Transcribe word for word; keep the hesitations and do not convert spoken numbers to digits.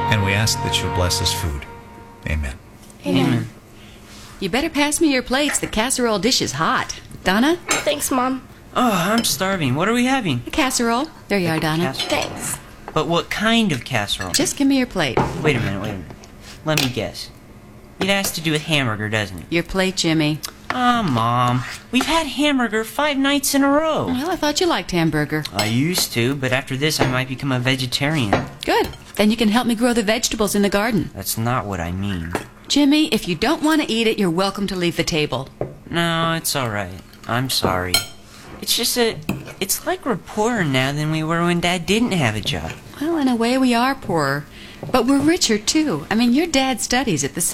And we ask that you'll bless this food. Amen. Amen. You better pass me your plates. The casserole dish is hot. Donna? Thanks, Mom. Oh, I'm starving. What are we having? A casserole. There you are, Donna. Casserole. Thanks. But what kind of casserole? Just give me your plate. Wait a minute, wait a minute. Let me guess. It has to do with hamburger, doesn't it? Your plate, Jimmy. Ah, Mom. We've had hamburger five nights in a row. Well, I thought you liked hamburger. I used to, but after this I might become a vegetarian. Good. Then you can help me grow the vegetables in the garden. That's not what I mean. Jimmy, if you don't want to eat it, you're welcome to leave the table. No, it's all right. I'm sorry. It's just that it's like we're poorer now than we were when Dad didn't have a job. Well, in a way we are poorer. But we're richer, too. I mean, your dad studies at the